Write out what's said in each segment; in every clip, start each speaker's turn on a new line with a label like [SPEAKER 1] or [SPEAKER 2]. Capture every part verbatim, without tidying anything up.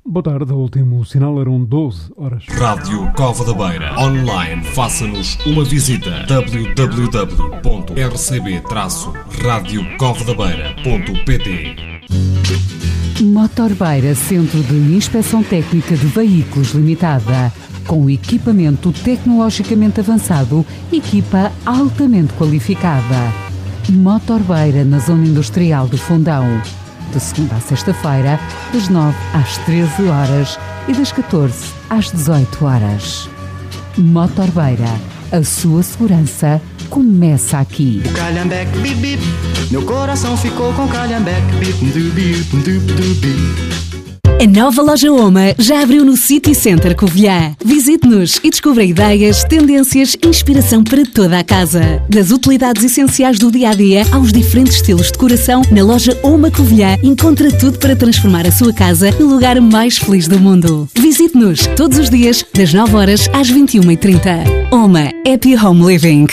[SPEAKER 1] Boa tarde, o último sinal eram doze horas.
[SPEAKER 2] Rádio Cova da Beira. Online, faça-nos uma visita. w w w ponto r c b traço rádio cova da beira ponto p t.
[SPEAKER 3] Motor Beira, Centro de Inspeção Técnica de Veículos Limitada. Com equipamento tecnologicamente avançado, equipa altamente qualificada. Motor Beira, na Zona Industrial do Fundão. De segunda à sexta-feira, das nove às treze horas e das catorze às dezoito horas. Motor Beira, a sua segurança começa aqui.
[SPEAKER 4] O calhambeque, bip, bip, meu coração ficou com calhambeque, bip, bip, bip, bip, bip.
[SPEAKER 5] A nova loja Oma já abriu no City Center Covilhã. Visite-nos e descubra ideias, tendências e inspiração para toda a casa. Das utilidades essenciais do dia-a-dia aos diferentes estilos de decoração, na loja Oma Covilhã encontra tudo para transformar a sua casa no lugar mais feliz do mundo. Visite-nos todos os dias, das nove horas às vinte e uma e trinta. Oma Happy Home Living.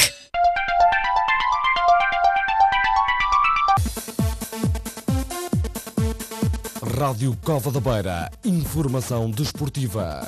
[SPEAKER 2] Rádio Cova da Beira. Informação desportiva.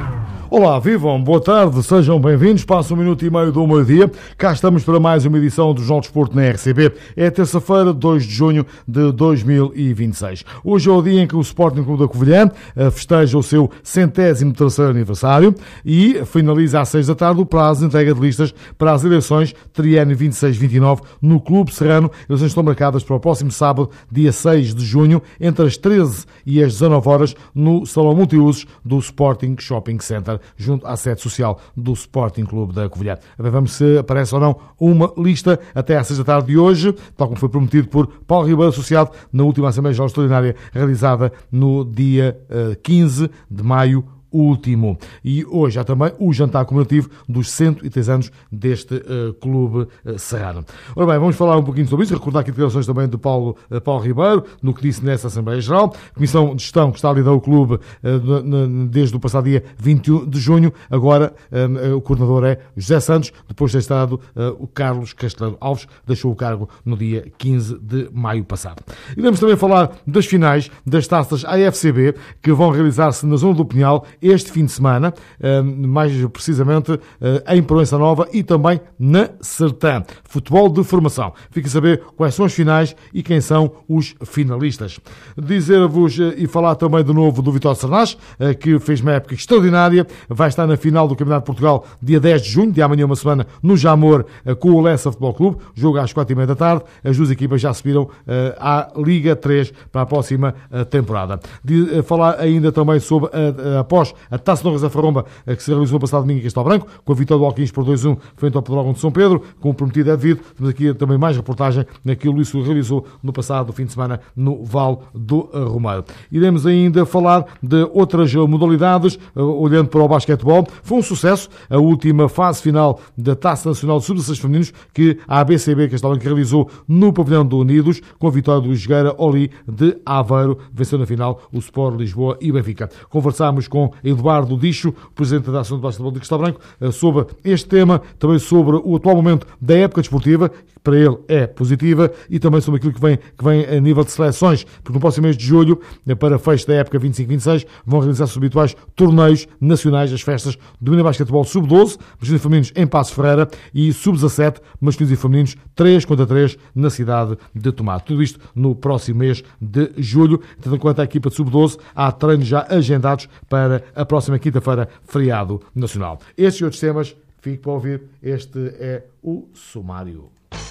[SPEAKER 6] Olá, vivam, boa tarde, sejam bem-vindos. Passa um minuto e meio do meio-dia. Cá estamos para mais uma edição do Jornal de Desporto na R C B. É terça-feira, dois de junho de dois mil e vinte e seis. Hoje é o dia em que o Sporting Clube da Covilhã festeja o seu centésimo terceiro aniversário e finaliza às seis da tarde o prazo de entrega de listas para as eleições triênio vinte e seis vinte e nove no Clube Serrano. Eleições estão marcadas para o próximo sábado, dia seis de junho, entre as treze e as dezanove horas, no Salão Multiusos do Sporting Shopping Center, junto à sede social do Sporting Clube da Covilhã. Vamos se aparece ou não uma lista até às seis da tarde de hoje, tal como foi prometido por Paulo Ribeiro, associado na última Assembleia Geral Extraordinária realizada no dia quinze de maio último. E hoje há também o jantar comemorativo dos cento e três anos deste uh, clube uh, serrano. Ora bem, vamos falar um pouquinho sobre isso, recordar aqui declarações também de Paulo, uh, Paulo Ribeiro, no que disse nessa Assembleia Geral. Comissão de Gestão que está a lidar o clube uh, desde o passado dia vinte e um de junho, agora uh, o coordenador é José Santos, depois de ter estado uh, o Carlos Castelo Alves, deixou o cargo no dia quinze de maio passado. E vamos também falar das finais das taças A F C B, que vão realizar-se na Zona do Pinhal este fim de semana, mais precisamente em Proença Nova e também na Sertã. Futebol de formação. Fique a saber quais são as finais e quem são os finalistas. Dizer-vos e falar também de novo do Vitória Sernás, que fez uma época extraordinária, vai estar na final do Campeonato de Portugal dia dez de junho, de amanhã uma semana, no Jamor, com o Lessa Futebol Clube, jogo às quatro e meia da tarde. As duas equipas já subiram à Liga três para a próxima temporada. De falar ainda também sobre, após a Taça de Honra da Faromba, que se realizou no passado domingo em Castelo Branco, com a vitória do Alquins por dois a um frente ao Pedrógão de São Pedro, com o prometido é devido. Temos aqui também mais reportagem naquilo que o Luís realizou no passado fim de semana no Vale do Romeiro. Iremos ainda falar de outras modalidades, olhando para o basquetebol. Foi um sucesso a última fase final da Taça Nacional de sub dezasseis Femininos, que a A B C B Castelo Branco realizou no Pavilhão do Unidos, com a vitória do Jogueira Oli de Aveiro, venceu na final o Sport Lisboa e Benfica. Conversámos com Eduardo Dicho, presidente da Associação de Basquetebol de Castelo Branco, sobre este tema, também sobre o atual momento da época desportiva, que para ele é positiva, e também sobre aquilo que vem, que vem a nível de seleções, porque no próximo mês de julho, para fecho da época vinte e cinco vinte e seis, vão realizar-se os habituais torneios nacionais, as festas do Mini Basquetebol sub doze, masculinos e femininos em Passos Ferreira, e sub dezassete, masculinos e femininos três contra três na cidade de Tomate. Tudo isto no próximo mês de julho. Tendo em conta a equipa de sub doze, há treinos já agendados para a próxima quinta-feira, feriado nacional. Estes e outros temas, fique para ouvir. Este é o sumário.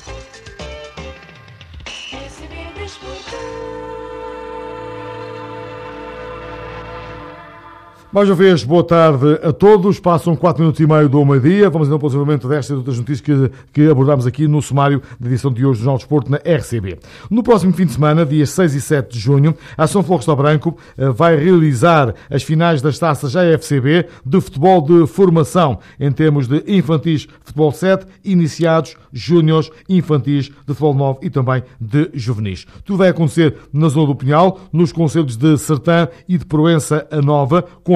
[SPEAKER 6] Mais uma vez, boa tarde a todos. Passam quatro minutos e meio do meio-dia. Vamos então para o desenvolvimento destas e outras notícias que, que abordámos aqui no sumário da edição de hoje do Jornal de Desporto na R C B. No próximo fim de semana, dias seis e sete de junho, a Ação Futebol Castelo Branco vai realizar as finais das taças A F C B de futebol de formação, em termos de infantis futebol sete, iniciados, júniores, infantis de futebol nove e também de juvenis. Tudo vai acontecer na Zona do Pinhal, nos concelhos de Sertã e de Proença a Nova, com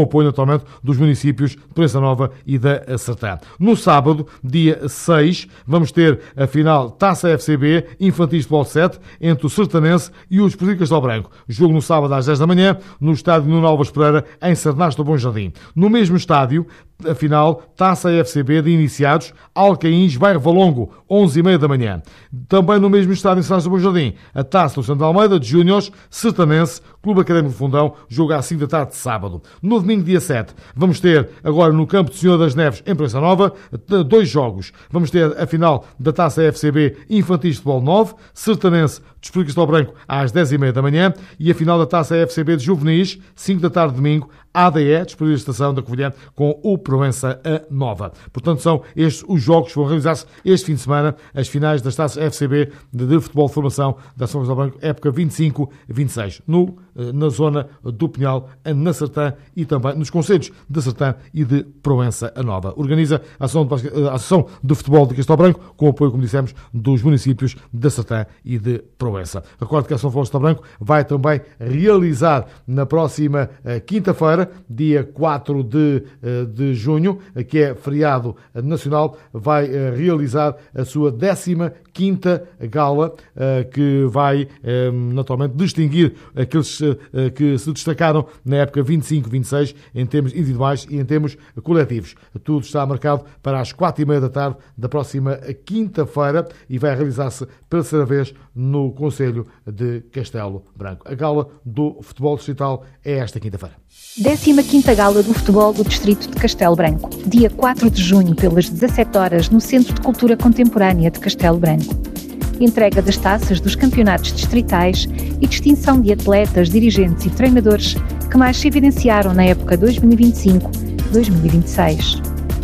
[SPEAKER 6] o apoio naturalmente dos municípios de Proença Nova e da Sertã. No sábado, dia seis, vamos ter a final Taça F C B Infantis Futebol sete entre o Sertanense e o Desportivo de Castelo Branco. Jogo no sábado às dez da manhã no estádio Nuno Alves Pereira, em Sarnasto do Bom Jardim. No mesmo estádio, a final Taça F C B de Iniciados, Alcaíns, Bairro Valongo, onze e meia da manhã. Também no mesmo estádio em Sarnasto do Bom Jardim, a Taça do Santo Almeida de Júniores, Sertanense, Clube Académico de Fundão, jogo às cinco da tarde de sábado. No domingo, dia sete, vamos ter agora no campo do Senhor das Neves, em Proença Nova, dois jogos. Vamos ter a final da Taça F C B Infantis Futebol nove, Sertanense, Desportivo de Castelo Branco, às dez e meia da manhã, e a final da Taça F C B de Juvenis, cinco da tarde de domingo, A D E, Desportivo de Estação da Covilhã, com o Proença Nova. Portanto, são estes os jogos que vão realizar-se este fim de semana, as finais das Taças F C B de, de Futebol de Formação da São Castelo Branco, época vinte e cinco vinte e seis, no, na zona do Pinhal, na Sertã e também nos concelhos de Sertã e de Proença Nova. Organiza a Associação de, a Associação de Futebol de Castelo Branco, com o apoio, como dissemos, dos municípios de Sertã e de Proença. Recordo que a Associação de Futebol de Castelo Branco vai também realizar na próxima uh, quinta-feira, dia quatro de, uh, de junho, uh, que é feriado nacional, vai uh, realizar a sua décima quinta gala, uh, que vai uh, naturalmente distinguir aqueles uh, que se destacaram na época vinte e cinco vinte e seis em termos individuais e em termos coletivos. Tudo está marcado para as quatro e meia da tarde da próxima quinta-feira e vai realizar-se pela terceira vez no Concelho de Castelo Branco. A gala do futebol distrital é esta quinta-feira.
[SPEAKER 7] décima quinta Gala do Futebol do Distrito de Castelo Branco, dia quatro de junho, pelas dezassete horas, no Centro de Cultura Contemporânea de Castelo Branco. Entrega das taças dos campeonatos distritais e distinção de atletas, dirigentes e treinadores que mais se evidenciaram na época dois mil e vinte e cinco dois mil e vinte e seis.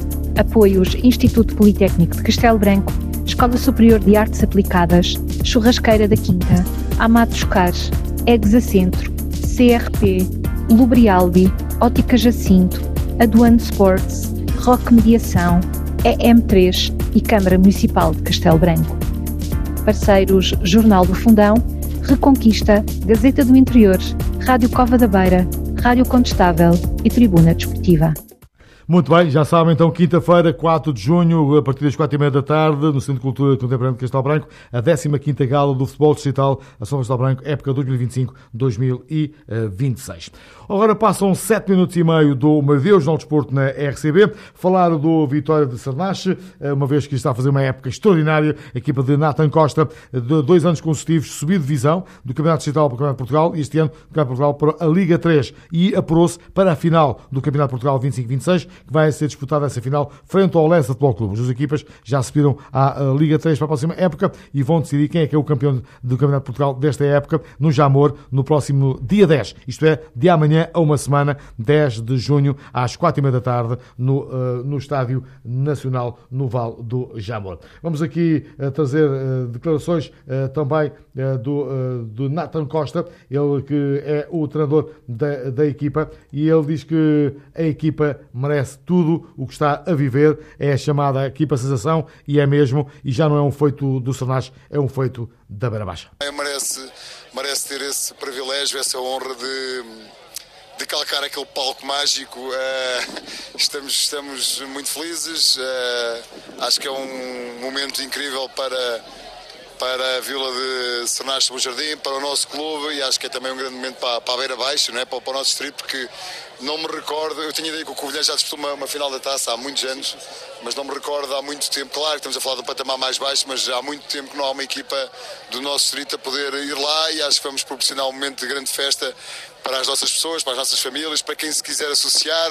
[SPEAKER 7] Apoios: Instituto Politécnico de Castelo Branco, Escola Superior de Artes Aplicadas, Churrasqueira da Quinta, Amados Cars, Exa Centro, C R P, Lubrialdi, Ótica Jacinto, Aduano Sports, Rock Mediação, E M três e Câmara Municipal de Castelo Branco. Parceiros: Jornal do Fundão, Reconquista, Gazeta do Interior, Rádio Cova da Beira, Rádio Contestável e Tribuna Desportiva.
[SPEAKER 6] Muito bem, já sabem, então, quinta-feira, quatro de junho, a partir das quatro e meia da tarde, no Centro de Cultura Contemporânea de Castelo Branco, a décima quinta Gala do Futebol Distrital a São Castelo Branco, época dois mil e vinte e cinco dois mil e vinte e seis. Agora passam sete minutos e meio do meio-dia, o Jornal de Desporto na R C B. Falar do Vitória de Sarnache, uma vez que está a fazer uma época extraordinária, a equipa de Nathan Costa, de dois anos consecutivos, subiu divisão do Campeonato Distrital para o Campeonato de Portugal e este ano do Campeonato de Portugal para a Liga três e apurou-se para a final do Campeonato de Portugal vinte e cinco vinte e seis, que vai ser disputada essa final frente ao Lessa Futebol Clube. As duas equipas já subiram à Liga três para a próxima época e vão decidir quem é que é o campeão do Campeonato de Portugal desta época no Jamor, no próximo dia dez, isto é, de amanhã a uma semana, dez de junho, às quatro e meia da tarde, no, uh, no Estádio Nacional, no Vale do Jamor. Vamos aqui uh, trazer uh, declarações uh, também uh, do, uh, do Nathan Costa, ele que é o treinador da, da equipa, e ele diz que a equipa merece tudo o que está a viver, é a chamada equipa sensação, e é mesmo, e já não é um feito do Sarnache, é um feito da Beira Baixa.
[SPEAKER 8] Merece, merece ter esse privilégio, essa honra de, de calcar aquele palco mágico. Uh, estamos, estamos muito felizes, uh, acho que é um momento incrível para, para a Vila de Sarnache do Bom Jardim, para o nosso clube, e acho que é também um grande momento para, para a Beira Baixa, não é? para, para o nosso distrito, porque não me recordo, eu tinha ideia que o Covilhã já disputou uma, uma final da taça há muitos anos, mas não me recordo há muito tempo, claro que estamos a falar de um patamar mais baixo, mas há muito tempo que não há uma equipa do nosso distrito a poder ir lá, e acho que vamos proporcionar um momento de grande festa para as nossas pessoas, para as nossas famílias, para quem se quiser associar,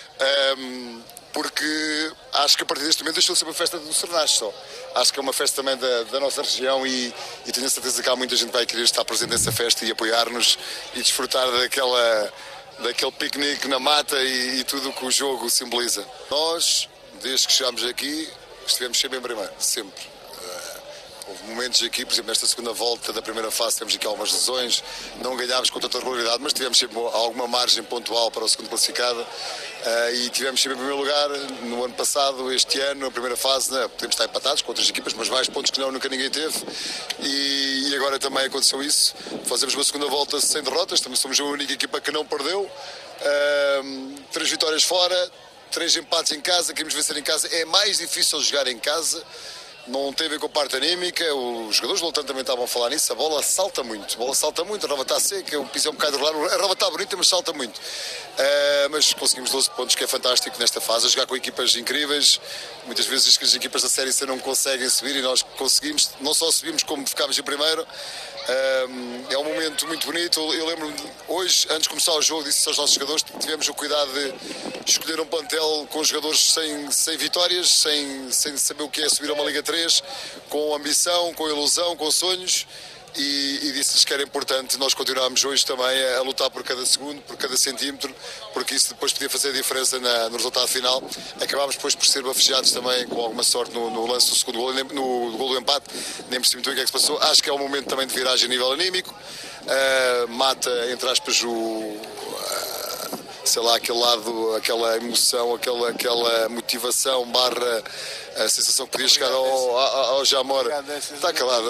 [SPEAKER 8] um, porque acho que a partir deste momento deixou de ser uma festa do Sarnache só. Acho que é uma festa também da, da nossa região, e, e tenho a certeza que há muita gente que vai querer estar presente nessa festa e apoiar-nos e desfrutar daquela... daquele piquenique na mata e, e tudo o que o jogo simboliza. Nós, desde que chegámos aqui, estivemos sempre em primeiro, sempre. Uh, Houve momentos aqui, por exemplo, nesta segunda volta da primeira fase, temos aqui algumas lesões, não ganhámos com tanta regularidade, mas tivemos sempre alguma margem pontual para o segundo classificado uh, e tivemos sempre em primeiro lugar no ano passado, este ano, na primeira fase, né, podemos estar empatados com outras equipas, mas mais pontos que não, nunca ninguém teve e, e agora também aconteceu isso. Fazemos uma segunda volta sem derrotas, também somos a única equipa que não perdeu, uh, três vitórias fora, três empates em casa, queremos vencer em casa, é mais difícil jogar em casa. Não tem a ver com a parte anímica, os jogadores do Loutano também estavam a falar nisso, a bola salta muito, a bola salta muito, a rova está seca, o piso é um bocado regular, a rova está bonita, mas salta muito. Uh, mas conseguimos doze pontos, que é fantástico nesta fase, a jogar com equipas incríveis, muitas vezes as equipas da Série C não conseguem subir e nós conseguimos, não só subimos como ficámos em primeiro. Uh, é um momento muito bonito, eu lembro-me, hoje, antes de começar o jogo, disse aos nossos jogadores, tivemos o cuidado de escolher um plantel com jogadores sem, sem vitórias, sem, sem saber o que é subir a uma Liga três, com ambição, com ilusão, com sonhos, e, e disse-lhes que era importante nós continuarmos hoje também a, a lutar por cada segundo, por cada centímetro, porque isso depois podia fazer a diferença na, no resultado final. Acabámos depois por ser bafejados também com alguma sorte no, no lance do segundo gol, no, no gol do empate, nem percebi muito o que é que se passou. Acho que é um momento também de viragem a nível anímico, uh, mata, entre aspas, o... Uh, sei lá, aquele lado, aquela emoção, aquela, aquela motivação barra a sensação que podia chegar ao, ao, ao Jamor, está calado,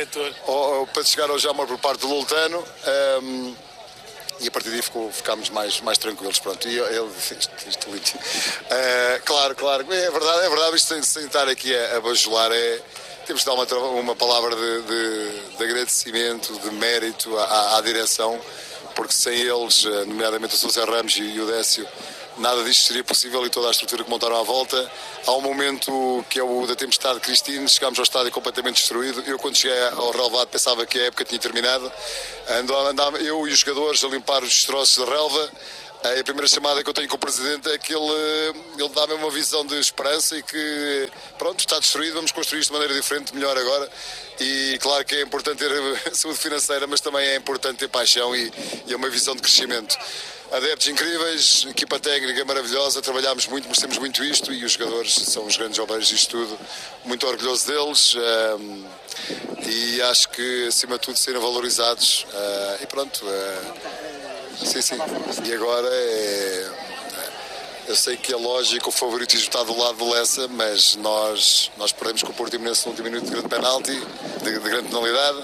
[SPEAKER 8] ao, para chegar ao Jamor por parte do Loutano, um, e a partir daí ficou, ficámos mais, mais tranquilos, pronto, e ele isto, isto lindo. Uh, claro, claro, é verdade, é verdade, isto sem, sem estar aqui a, a bajular, é, temos de dar uma, uma palavra de, de, de agradecimento, de mérito à, à direção, porque sem eles, nomeadamente o Sousa Ramos e o Décio, nada disto seria possível e toda a estrutura que montaram à volta. Há um momento que é o da tempestade Cristine, chegámos ao estádio completamente destruído. Eu, quando cheguei ao relvado, pensava que a época tinha terminado. Andava eu e os jogadores a limpar os destroços da relva. A primeira chamada que eu tenho com o Presidente é que ele, ele dá-me uma visão de esperança e que, pronto, está destruído, vamos construir isto de maneira diferente, melhor agora. E claro que é importante ter saúde financeira, mas também é importante ter paixão e, e é uma visão de crescimento. Adeptos incríveis, equipa técnica maravilhosa, trabalhámos muito, merecemos muito isto e os jogadores são os grandes obreiros disto tudo. Muito orgulhoso deles um, e acho que, acima de tudo, serem valorizados. Uh, e pronto... Uh, Sim, sim. E agora é... Eu sei que é lógico o favoritismo está do lado do Lessa, mas nós, nós perdemos com o Portimonense no último minuto de grande penalti, de, de grande penalidade.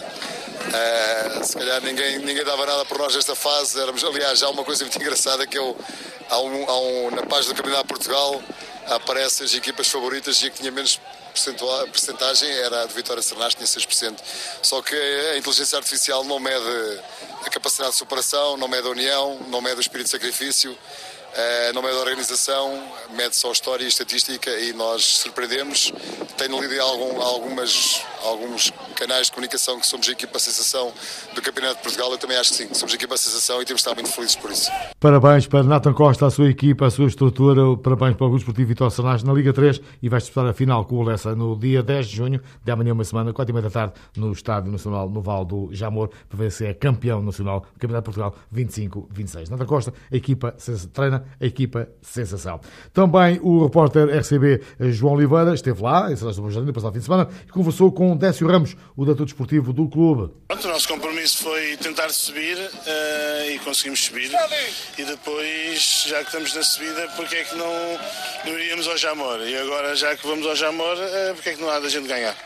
[SPEAKER 8] Uh, se calhar ninguém, ninguém dava nada por nós nesta fase. Éramos, aliás, há uma coisa muito engraçada que eu, há um, há um, na página do Campeonato de Portugal aparecem as equipas favoritas e a que tinha menos percentagem era a de Vitória Sernas, tinha seis por cento. Só que a inteligência artificial não mede a capacidade de superação, não mede a união, não mede o espírito de sacrifício, não mede a organização, mede só a história e a estatística e nós surpreendemos. Tenho lido em algum, algumas, alguns canais de comunicação que somos a equipa sensação do Campeonato de Portugal. Eu também acho que sim, que somos a equipa sensação e temos de estar muito felizes por isso.
[SPEAKER 6] Parabéns para Nathan Costa, a sua equipa, a sua estrutura. Parabéns para o Grupo Esportivo Vitória Sernas na Liga três e vai disputar a final com o Lessa no dia dez de junho, de amanhã uma semana, quatro e meia da tarde, no Estádio Nacional no Val do Jamor, para ver se é campeão nacional do Campeonato de Portugal vinte e cinco vinte e seis. Nathan Costa, a equipa treina a equipa sensação. Também o repórter R C B João Oliveira esteve lá, em Sernas do Bom Jardim, no passado fim de semana, e conversou com Décio Ramos, o diretor desportivo do clube.
[SPEAKER 9] Pronto, o nosso compromisso foi tentar subir uh, e conseguimos subir. E depois, já que estamos na subida, porque é que não, não iríamos ao Jamor? E agora, já que vamos ao Jamor, uh, porque é que não há da gente ganhar?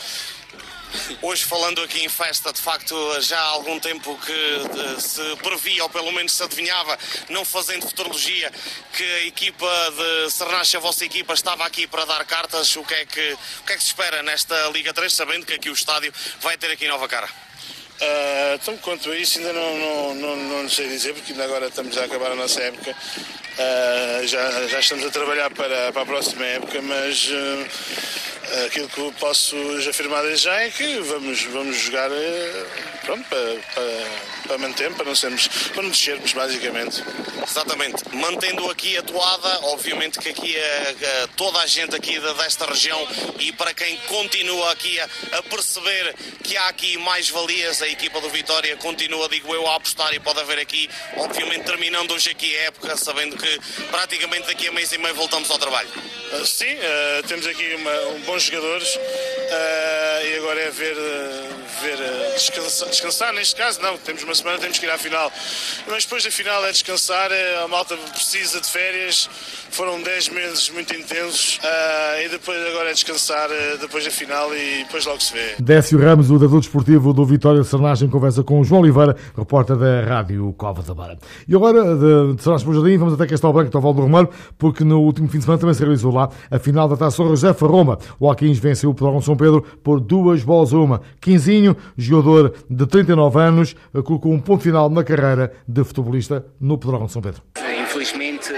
[SPEAKER 10] Hoje, falando aqui em festa, de facto já há algum tempo que se previa, ou pelo menos se adivinhava, não fazendo futurologia, que a equipa de Sernas, a vossa equipa, estava aqui para dar cartas. O que é que, o que é que se espera nesta Liga três, sabendo que aqui o estádio vai ter aqui nova cara?
[SPEAKER 9] Uh, então, quanto a isso, ainda não, não, não, não sei dizer, porque ainda agora estamos a acabar a nossa época. Uh, já, já estamos a trabalhar para, para a próxima época, mas uh, aquilo que posso afirmar desde já é que vamos, vamos jogar uh, pronto, para, para, para manter, para não, sermos, para não descermos, basicamente.
[SPEAKER 10] Exatamente. Mantendo aqui a toada, obviamente que aqui a, a, toda a gente aqui desta região e para quem continua aqui a, a perceber que há aqui mais valias, a equipa do Vitória continua, digo eu, a apostar e pode haver aqui, obviamente terminando hoje aqui a época, sabendo que praticamente daqui a mês e meio voltamos ao trabalho.
[SPEAKER 9] Uh, sim, uh, temos aqui uma, um bons jogadores, uh, e agora é ver, ver descansar, descansar, neste caso não, temos uma semana, temos que ir à final, mas depois da final é descansar, a malta precisa de férias, foram dez meses muito intensos, uh, e depois agora é descansar uh, depois da final e depois logo se vê.
[SPEAKER 6] Décio Ramos, o dador desportivo do Vitória de Sernagem, conversa com o João Oliveira, repórter da Rádio Cova da Beira. E agora, de Sernagem para o Jardim, vamos até Castelo Branco, ao Val do Romeiro, porque no último fim de semana também se realizou lá a final da Taça José Farroma. O Alcaíns venceu o Pedrógão São Pedro por duas bolas a uma. Quinzinho, jogador de trinta e nove anos, colocou um ponto final na carreira de futebolista no Pedrógão São Pedro.
[SPEAKER 11] Infelizmente,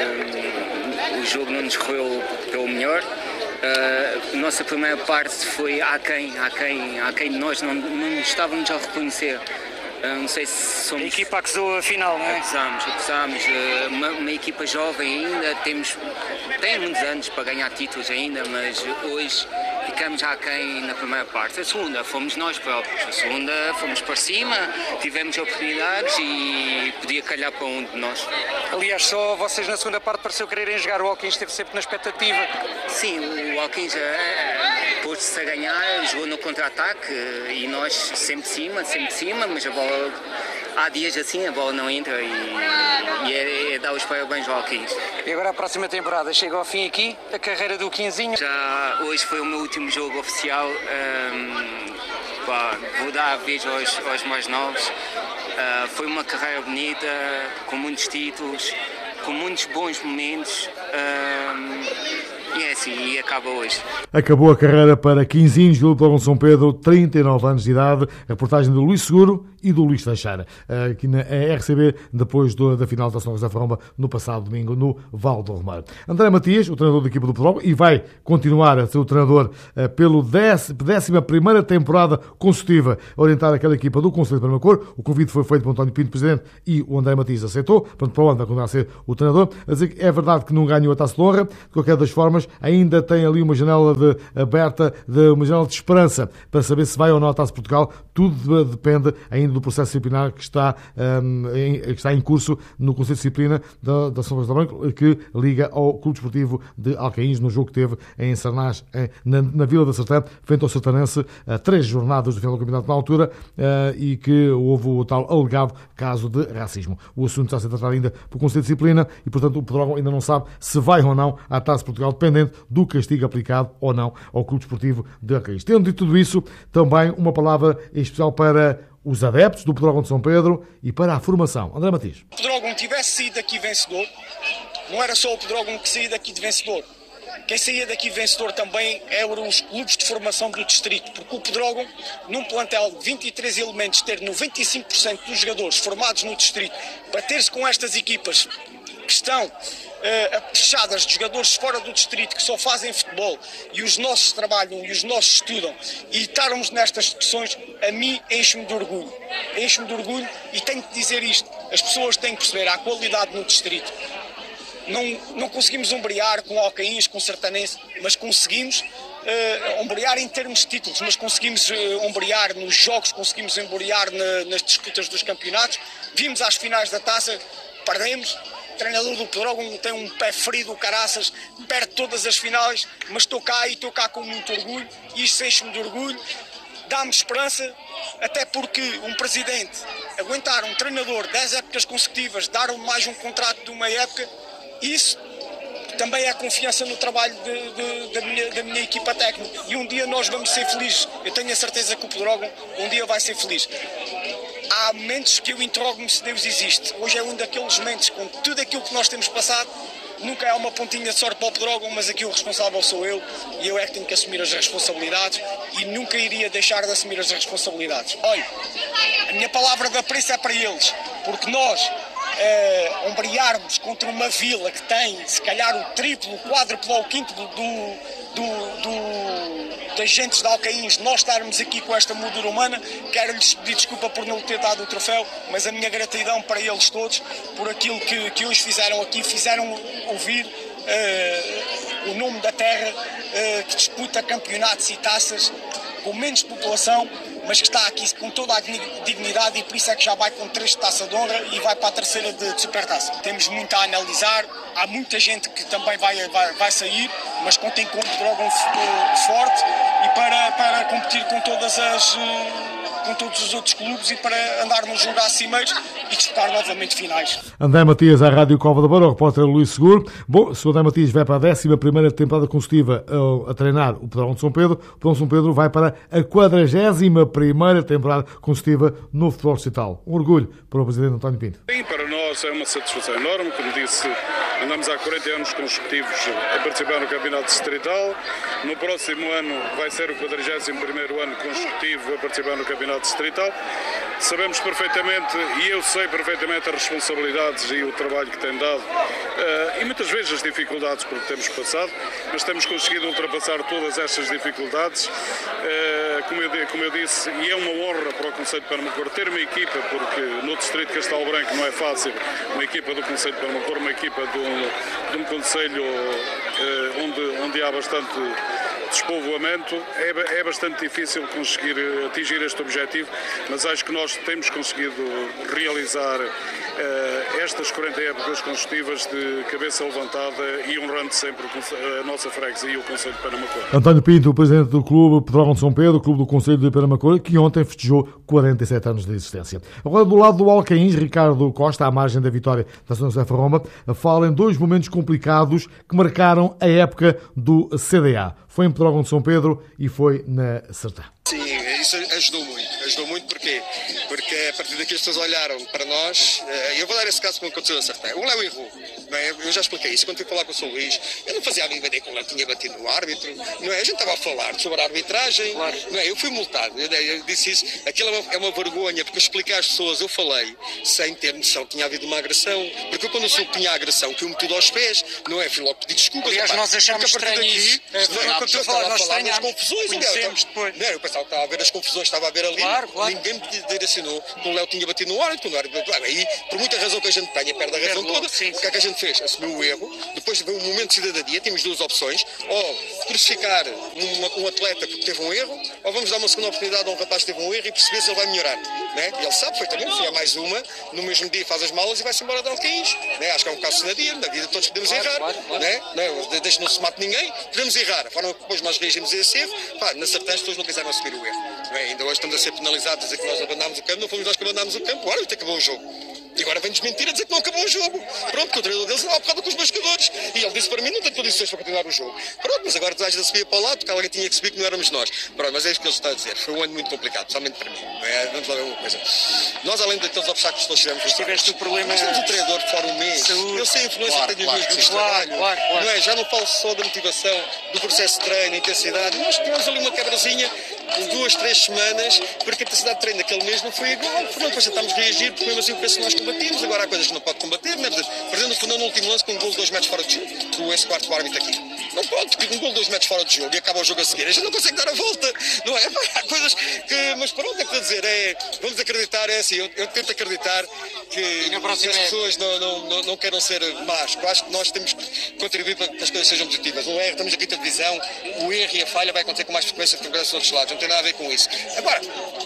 [SPEAKER 11] o jogo não nos correu pelo melhor. A nossa primeira parte foi aquém, aquém, aquém de nós, não, não estávamos a reconhecer. Não sei se somos...
[SPEAKER 12] A equipa acusou a final, não é?
[SPEAKER 11] Acusamos, acusamos. Uma, uma equipa jovem ainda, temos, tem muitos anos para ganhar títulos ainda, mas hoje ficamos aquém na primeira parte. A segunda fomos nós próprios, a segunda fomos para cima, tivemos oportunidades e podia calhar para um de nós.
[SPEAKER 12] Aliás, só vocês na segunda parte pareceu quererem jogar, o Alcaíns esteve sempre na expectativa.
[SPEAKER 11] Sim, o Alcaíns uh, pôs-se a ganhar, jogou no contra-ataque uh, e nós sempre de cima, sempre de cima, mas a bola, há dias assim a bola não entra e, e é, é dar os parabéns ao Alcaíns.
[SPEAKER 12] E agora a próxima temporada chega ao fim aqui, a carreira do Quinzinho.
[SPEAKER 11] Já hoje foi o meu último jogo oficial, um, pá, vou dar a vez aos, aos mais novos. Uh, foi uma carreira bonita, com muitos títulos, com muitos bons momentos. Um, E é assim, e acaba hoje.
[SPEAKER 6] Acabou a carreira para Quinzinhos do Pedrógão São Pedro, trinta e nove anos de idade. Reportagem do Luís Seguro e do Luís Teixeira, aqui na R C B, depois do, da final da Taça José Farroma, no passado domingo, no Val do Romeiro. André Matias, o treinador da equipa do Pedrógão, e vai continuar a ser o treinador uh, pelo décima primeira temporada consecutiva, a orientar aquela equipa do Conselho de Primeira Cor. O convite foi feito por António Pinto, presidente, e o André Matias aceitou. Portanto, para o ano vai continuar a ser o treinador. A dizer que é verdade que não ganhou a Taça de Honra, de qualquer das formas, ainda tem ali uma janela de, aberta, de, uma janela de esperança para saber se vai ou não à Taça de Portugal. Tudo depende ainda do processo disciplinar que está, um, em, que está em curso no Conselho de Disciplina da, da São José do Branco, que liga ao Clube Desportivo de Alcaíns, no jogo que teve em Sernás, na, na Vila da Sertã, frente ao Sertanense, a três jornadas do final do campeonato na altura, uh, e que houve o tal alegado caso de racismo. O assunto está a ser tratado ainda pelo Conselho de Disciplina e, portanto, o Pedrógão ainda não sabe se vai ou não à Taça de Portugal, dependente do castigo aplicado ou não ao Clube Desportivo de Alcaíns. Tendo dito tudo isso, também uma palavra especial para os adeptos do Pedrógão de São Pedro e para a formação. André Matias.
[SPEAKER 13] Se o Pedrógão tivesse saído daqui vencedor, não era só o Pedrógão que saía daqui de vencedor. Quem saía daqui vencedor também eram os clubes de formação do distrito, porque o Pedrógão, num plantel de vinte e três elementos, ter noventa e cinco por cento dos jogadores formados no distrito, bater-se com estas equipas que estão uh, fechadas de jogadores fora do distrito que só fazem futebol e os nossos trabalham e os nossos estudam, e estarmos nestas discussões, a mim enche-me de orgulho. Enche-me de orgulho e tenho que dizer isto. As pessoas têm que perceber a qualidade no distrito. Não, não conseguimos ombrear com Alcaíns, com Sertanense, mas conseguimos uh, ombrear em termos de títulos, mas conseguimos uh, ombrear nos jogos, conseguimos ombrear na, nas disputas dos campeonatos. Vimos às finais da taça, perdemos. O treinador do Pedrógão tem um pé frio do caraças, perde todas as finais, mas estou cá e estou cá com muito orgulho, e isto enche-me de orgulho, dá-me esperança, até porque um presidente aguentar um treinador dez épocas consecutivas, dar-lhe mais um contrato de uma época, isso também é confiança no trabalho de, de, da, minha, da minha equipa técnica. E um dia nós vamos ser felizes. Eu tenho a certeza que o Pedrógão um dia vai ser feliz. Há momentos que eu interrogo-me se Deus existe. Hoje é um daqueles momentos, com tudo aquilo que nós temos passado, nunca é uma pontinha de sorte para o Pedrógão, mas aqui o responsável sou eu, e eu é que tenho que assumir as responsabilidades, e nunca iria deixar de assumir as responsabilidades. Olha, a minha palavra de apreço é para eles, porque nós Uh, ombrearmos contra uma vila que tem, se calhar, o triplo, o quádruplo ou o quíntuplo do, do, do, das gentes de Alcaíns, nós estarmos aqui com esta moldura humana, quero-lhes pedir desculpa por não ter dado o troféu, mas a minha gratidão para eles todos, por aquilo que, que hoje fizeram aqui, fizeram ouvir uh, o nome da terra, uh, que disputa campeonatos e taças com menos população, mas que está aqui com toda a dignidade, e por isso é que já vai com três de taça de honra e vai para a terceira de, de supertaça. Temos muito a analisar, há muita gente que também vai, vai, vai sair, mas contem com um Pedrógão forte e para, para competir com todas as... com todos os outros clubes e para andarmos a jogar cimeiros e disputar novamente finais.
[SPEAKER 6] André Matias, à Rádio Cova da Beira, o repórter Luís Seguro. Bom, se o André Matias vai para a décima primeira temporada consecutiva a, a treinar o Pedrógão de São Pedro, o Pedrógão de São Pedro vai para a quadragésima primeira temporada consecutiva no futebol distrital. Um orgulho para o Presidente António Pinto.
[SPEAKER 14] Sim, para nós é uma satisfação enorme. Como disse, andamos há quarenta anos consecutivos a participar no Campeonato Distrital. No próximo ano vai ser o quadragésimo primeiro ano consecutivo a participar no Campeonato Distrital. Sabemos perfeitamente, e eu sei perfeitamente, as responsabilidades e o trabalho que tem dado uh, e muitas vezes as dificuldades por que temos passado, mas temos conseguido ultrapassar todas estas dificuldades, uh, como, eu, como eu disse, e é uma honra para o Concelho de Pernambuco ter uma equipa, porque no Distrito de Castelo Branco não é fácil, uma equipa do Concelho de Pernambuco, uma equipa de um, de um concelho uh, onde, onde há bastante despovoamento, é, é bastante difícil conseguir atingir este objetivo, mas acho que nós temos conseguido realizar uh, estas quarenta épocas consecutivas de cabeça levantada e honrando sempre a nossa freguesia e o Concelho de Pernambuco.
[SPEAKER 6] António Pinto, o presidente do clube Pedrógão de São Pedro, clube do Concelho de Pernambuco, que ontem festejou quarenta e sete anos de existência. Agora, do lado do Alcaíns, Ricardo Costa, à margem da vitória da São José Ferroma, fala em dois momentos complicados que marcaram a época do C D A. Foi em Pedrógão de São Pedro e foi na Sertã.
[SPEAKER 15] Sim, isso ajudou muito. Ajudou muito porquê? Porque a partir daqui as pessoas olharam para nós. Eu vou dar esse caso como aconteceu na Sertã. O Léo errou. Não é? Eu já expliquei isso quando fui falar com o São Luís. Eu não fazia a mínima ideia que o Léo tinha batido no árbitro. Não é? A gente estava a falar sobre a arbitragem. Claro. Não é? Eu fui multado. Eu, eu disse isso. Aquilo é uma, é uma vergonha, porque eu expliquei às pessoas, eu falei, sem ter noção que tinha havido uma agressão. Porque eu, quando eu soube que tinha agressão, que eu me tudo aos pés, não é? Fui logo pedir desculpas.
[SPEAKER 12] Aliás, nós achámos estranho isso.
[SPEAKER 15] Quando eu estava a falar das confusões, não, eu pensava que estava a ver as confusões, estava a ver ali, claro, claro. Ninguém me direcionou que o Léo tinha batido no árbitro, aí, por muita razão que a gente tenha, perde a razão toda, sim, sim. O que é que a gente fez? Assumiu o erro, depois veio um momento de cidadania, temos duas opções, ou crucificar um, um atleta porque teve um erro, ou vamos dar uma segunda oportunidade a um rapaz que teve um erro e perceber se ele vai melhorar, né? E ele sabe perfeitamente, se é mais uma, no mesmo dia faz as malas e vai-se embora de Alcaíns, né? Acho que é um caso de cidadania, na vida todos podemos claro, errar, claro, claro. Né? Não, deixa não se mate ninguém, podemos errar, a forma que depois nós reagimos a esse erro, pá, na Sertã as pessoas não quiseram assumir o erro. Não é? Ainda hoje estamos a ser penalizados a dizer que nós abandámos o campo, não fomos nós que abandámos o campo, o árbitro acabou o jogo. E agora vem desmentir a dizer que não acabou o jogo. Pronto, que o treinador deles andava a porrada com os meus jogadores. E ele disse para mim, não tem condições para continuar o jogo. Pronto, mas agora toda a gente subia para o lado, porque alguém tinha que subir que não éramos nós. Pronto, mas é isso que ele está a dizer. Foi um ano muito complicado, principalmente para mim. Não é? Vamos lá ver uma coisa. Nós, além daqueles obstáculos que nós tivemos,
[SPEAKER 12] mas tiveste o problema...
[SPEAKER 15] Nós temos um treinador de fora um mês. Saúde. Eu sei a influência claro, que tem dos meus grupos de trabalho. Claro, claro. Não é? Já não falo só da motivação, do processo de treino, intensidade. Nós tivemos ali uma quebrazinha de duas, três semanas, porque a intensidade de treino daquele mês não foi igual. Pronto, depois tentámos reagir, porque mesmo assim o preço nós combatimos. Agora há coisas que não pode combater, né? Perdendo o Fernando no último lance com um gol de dois metros fora de jogo, com esse quarto árbitro aqui. Não pode, porque um gol de dois metros fora de jogo e acaba o jogo a seguir. A gente não consegue dar a volta, não é? Há coisas que. Mas pronto, é que dizer, é. Vamos acreditar, é assim, eu, eu tento acreditar que, que as pessoas não, não, não, não queiram ser más. Eu acho que nós temos que contribuir para que as coisas sejam positivas. O erro, estamos aqui na divisão, o erro e a falha vai acontecer com mais frequência do que os outros lados, não tem nada a ver com isso. Agora,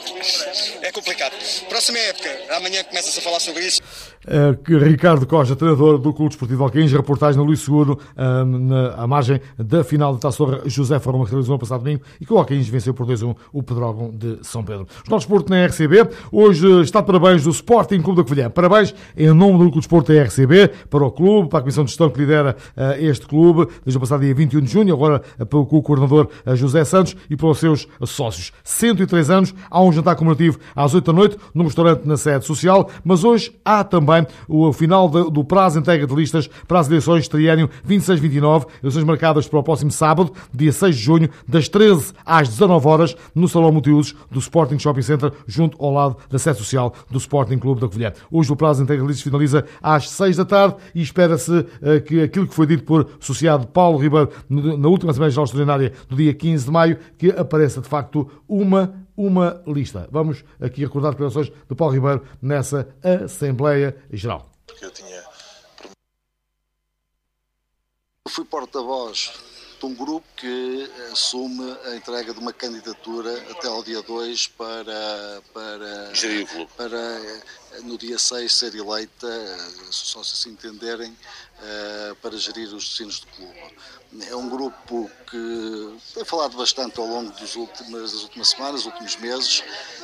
[SPEAKER 15] é complicado. Próxima época, amanhã começa-se a falar sobre isso.
[SPEAKER 6] Uh, Ricardo Costa, treinador do Clube Desportivo Alcaíns, reportagem na Luís Seguro, uh, na à margem da final da Taça José Ferroma, que realizou no passado domingo, e que o Alcaíns venceu por dois a um o Pedrógão de São Pedro. Jornal de Desporto na R C B, hoje uh, está de parabéns do Sporting Clube da Covilhã. Parabéns em nome do Clube de Desporto da R C B, para o clube, para a Comissão de Gestão que lidera uh, este clube, desde o passado dia vinte e um de junho, agora uh, pelo coordenador uh, José Santos e pelos seus uh, sócios. cento e três anos, há um jantar comemorativo às oito da noite, num restaurante na sede social, mas hoje há também o final do prazo de entrega de listas para as eleições de triênio vinte e seis vinte e nove, eleições marcadas para o próximo sábado, dia seis de junho, das treze às dezanove horas, no Salão Multiusos do Sporting Shopping Center, junto ao lado da sede social do Sporting Clube da Covilhã. Hoje o prazo de entrega de listas finaliza às seis da tarde e espera-se uh, que aquilo que foi dito por associado Paulo Ribeiro na última Assembleia Geral Extraordinária do dia quinze de maio, que apareça de facto uma uma lista. Vamos aqui recordar declarações de Paulo Ribeiro nessa Assembleia Geral.
[SPEAKER 16] Eu tinha... Eu fui porta-voz facto um grupo que assume a entrega de uma candidatura até ao dia dois para, para,
[SPEAKER 17] gerir o clube.
[SPEAKER 16] para no dia seis ser eleita, só se assim entenderem, para gerir os destinos do clube. É um grupo que tem falado bastante ao longo dos últimos, das últimas semanas, dos últimos meses,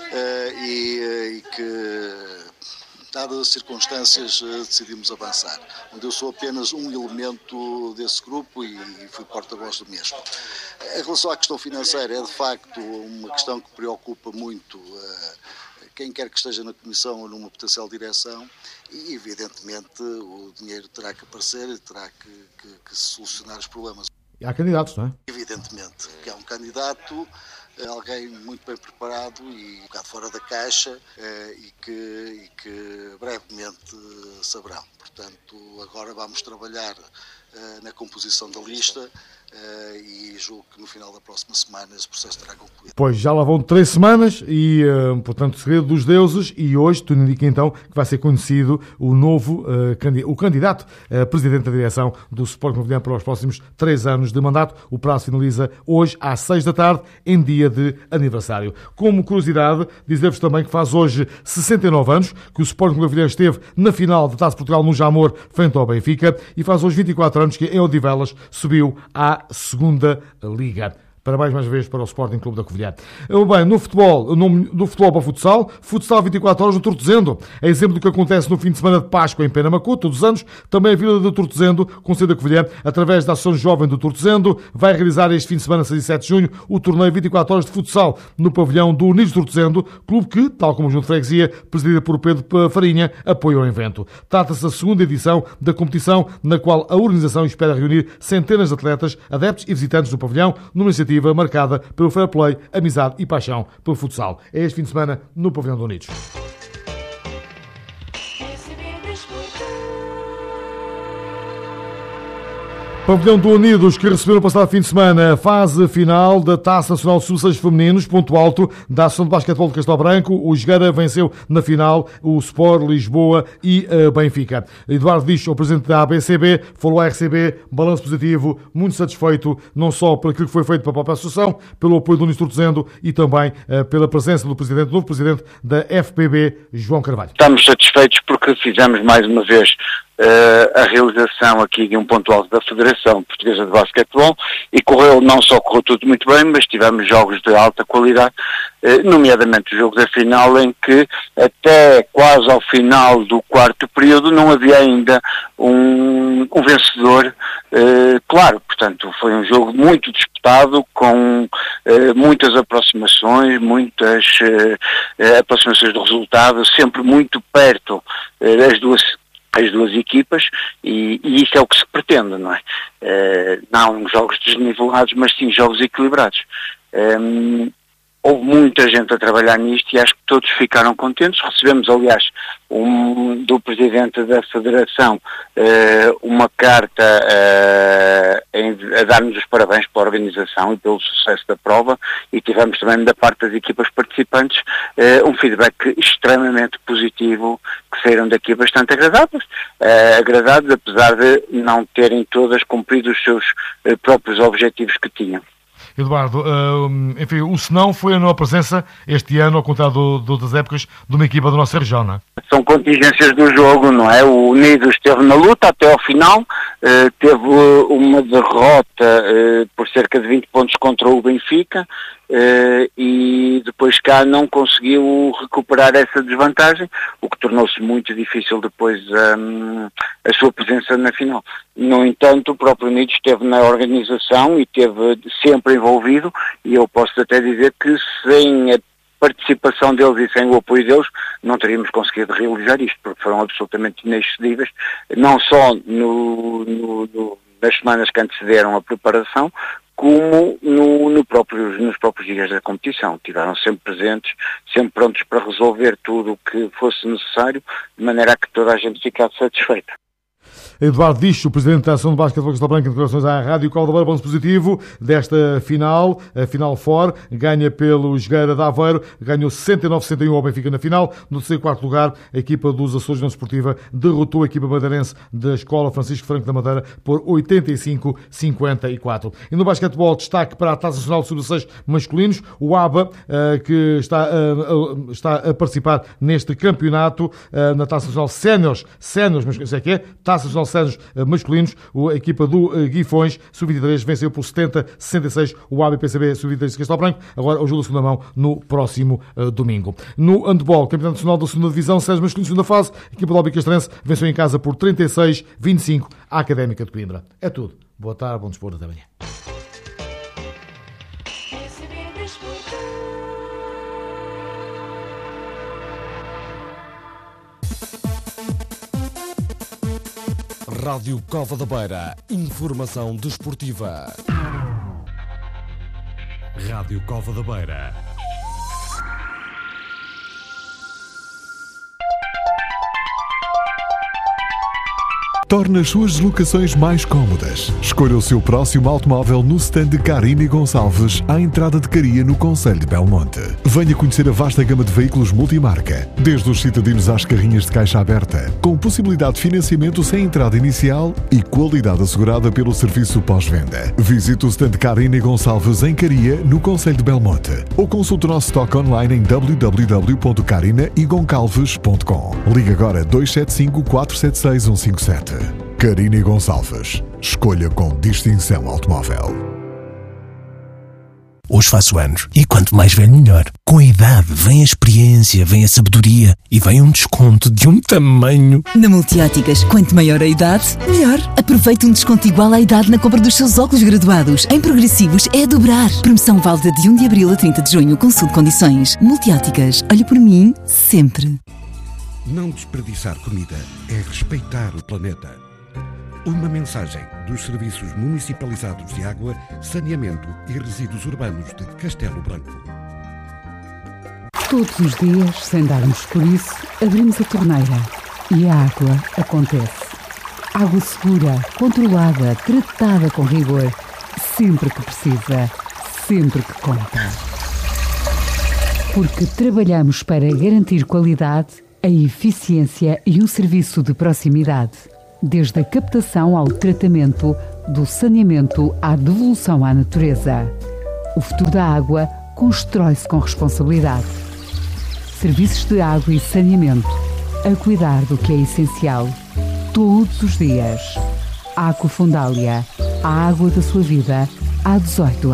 [SPEAKER 16] e, e que, dadas as circunstâncias, decidimos avançar, onde eu sou apenas um elemento desse grupo e fui porta-voz do mesmo. Em relação à questão financeira, é de facto uma questão que preocupa muito quem quer que esteja na comissão ou numa potencial direção, e evidentemente o dinheiro terá que aparecer e terá que, que, que solucionar os problemas.
[SPEAKER 6] E há candidatos, não é?
[SPEAKER 16] Evidentemente, que é um candidato, alguém muito bem preparado e um bocado fora da caixa, e que, e que brevemente saberão. Portanto, agora vamos trabalhar na composição da lista e julgo que no final da próxima semana esse processo terá concluído.
[SPEAKER 6] Pois, já lá vão três semanas e, portanto, segredo dos deuses, e hoje tudo indica então que vai ser conhecido o novo uh, o candidato a presidente da direção do Sporting Movilhão para os próximos três anos de mandato. O prazo finaliza hoje às seis da tarde, em dia de aniversário. Como curiosidade, dizer-vos também que faz hoje sessenta e nove anos que o Sporting Movilhão esteve na final da Taça de Portugal no Jamor frente ao Benfica, e faz hoje vinte e quatro anos que em Odivelas subiu à segunda Liga. Parabéns mais uma vez para o Sporting Clube da Covilhã. Bem, no futebol, no, do futebol para o futsal, futsal vinte e quatro horas no Tortozendo. É exemplo do que acontece no fim de semana de Páscoa em Penamacu, todos os anos. Também a Vila do Tortozendo, Conselho da Covilhã, através da Ação Jovem do Tortozendo, vai realizar este fim de semana, seis e sete de junho, o torneio vinte e quatro horas de futsal no pavilhão do Unidos Tortozendo, clube que, tal como o Junto de Freguesia, presidida por Pedro Farinha, apoia o evento. Trata-se da segunda edição da competição, na qual a organização espera reunir centenas de atletas, adeptos e visitantes do pavilhão, numa iniciativa marcada pelo fair play, amizade e paixão pelo futsal. É este fim de semana no Pavilhão do Unidos. Pavilhão do Unidos, que recebeu no passado fim de semana a fase final da Taça Nacional de sub seis Femininos, ponto alto da Associação de Basquetebol de Castelo Branco. O Jogueira venceu na final o Sport Lisboa e a Benfica. Eduardo Dicho, o presidente da A B C B, falou à R C B, balanço positivo, muito satisfeito, não só por aquilo que foi feito para a própria associação, pelo apoio do Unidos Tortozendo e também uh, pela presença do presidente, do novo presidente da F P B, João Carvalho.
[SPEAKER 18] Estamos satisfeitos porque fizemos mais uma vez Uh, a realização aqui de um ponto alto da Federação Portuguesa de Basquetebol, e correu, não só correu tudo muito bem, mas tivemos jogos de alta qualidade, uh, nomeadamente o jogo da final, em que até quase ao final do quarto período não havia ainda um, um vencedor uh, claro. Portanto, foi um jogo muito disputado, com uh, muitas aproximações, muitas uh, aproximações do resultado, sempre muito perto uh, das duas as duas equipas, e, e isso é o que se pretende, não é? Uh, não jogos desnivelados, mas sim jogos equilibrados. Um, houve muita gente a trabalhar nisto e acho que todos ficaram contentes. Recebemos, aliás, um, do Presidente da Federação uh, uma carta uh, em, a dar-nos os parabéns pela organização e pelo sucesso da prova, e tivemos também da parte das equipas participantes uh, um feedback extremamente positivo, que saíram daqui bastante agradáveis, uh, agradados, apesar de não terem todas cumprido os seus uh, próprios objetivos que tinham.
[SPEAKER 6] Eduardo, uh, enfim, o senão foi a nova presença este ano, ao contrário do, do, das épocas, de uma equipa da nossa região, não é?
[SPEAKER 18] São contingências do jogo, não é? O Unidos esteve na luta até ao final, uh, teve uma derrota uh, por cerca de vinte pontos contra o Benfica, uh, e depois cá não conseguiu recuperar essa desvantagem, o que tornou-se muito difícil depois um, a sua presença na final. No entanto, o próprio Unidos esteve na organização e esteve sempre envolvido, e eu posso até dizer que sem a participação deles e sem o apoio deles não teríamos conseguido realizar isto, porque foram absolutamente inexcedíveis, não só no, no, no, nas semanas que antecederam a preparação, como no, no próprios, nos próprios dias da competição. Estiveram sempre presentes, sempre prontos para resolver tudo o que fosse necessário, de maneira a que toda a gente ficasse satisfeita.
[SPEAKER 6] Eduardo Dicho, Presidente da Ação de Basquetebol Castelo Branco, em declarações à Rádio Cova da Beira, ponto positivo desta final, a Final Four, ganha pelo Jogueira de Aveiro, ganhou sessenta e nove a sessenta e um ao Benfica na final. No terceiro e quarto lugar, a equipa dos Açores União Desportiva derrotou a equipa madeirense da Escola Francisco Franco da Madeira por oitenta e cinco a cinquenta e quatro. E no basquetebol, destaque para a Taça Nacional de sub dezasseis masculinos, o A B A, que está, está a participar neste campeonato, na Taça Nacional Séniores, Séniores, mas sei que é, Taça Nacional Séniores masculinos, a equipa do Guifões, sub vinte e três, venceu por setenta a sessenta e seis o A B P C B sub vinte e três de Castelo Branco, agora o jogo da segunda mão no próximo uh, domingo. No handball, Campeonato Nacional da segunda Divisão, Séniores masculinos, segunda fase, a equipa do Albi Castrense venceu em casa por trinta e seis a vinte e cinco a Académica de Coimbra. É tudo. Boa tarde, bom desporto, até amanhã.
[SPEAKER 2] Rádio Cova da Beira. Informação desportiva. Rádio Cova da Beira.
[SPEAKER 17] Torna as suas deslocações mais cómodas. Escolha o seu próximo automóvel no stand de Carina e Gonçalves, à entrada de Caria, no concelho de Belmonte. Venha conhecer a vasta gama de veículos multimarca, desde os citadinos às carrinhas de caixa aberta, com possibilidade de financiamento sem entrada inicial e qualidade assegurada pelo serviço pós-venda. Visite o stand de Carina e Gonçalves em Caria, no concelho de Belmonte, ou consulte o nosso estoque online em w w w ponto carina e goncalves ponto com. Ligue agora dois sete cinco, quatro sete seis, um cinco sete. Carina e Gonçalves. Escolha com distinção automóvel.
[SPEAKER 19] Hoje faço anos e quanto mais velho melhor. Com a idade vem a experiência, vem a sabedoria e vem um desconto de um tamanho.
[SPEAKER 20] Na Multióticas, quanto maior a idade, melhor. Aproveite um desconto igual à idade na compra dos seus óculos graduados. Em progressivos é a dobrar. Promoção válida de um de abril a trinta de junho. Consulte condições. Multióticas. Olhe por mim sempre.
[SPEAKER 21] Não desperdiçar comida é respeitar o planeta. Uma mensagem dos Serviços Municipalizados de Água, Saneamento e Resíduos Urbanos de Castelo Branco.
[SPEAKER 3] Todos os dias, sem darmos por isso, abrimos a torneira e a água acontece. Água segura, controlada, tratada com rigor, sempre que precisa, sempre que conta. Porque trabalhamos para garantir qualidade, a eficiência e um serviço de proximidade. Desde a captação ao tratamento, do saneamento à devolução à natureza. O futuro da água constrói-se com responsabilidade. Serviços de água e saneamento, a cuidar do que é essencial, todos os dias. Aquafundália, a água da sua vida, há dezoito anos.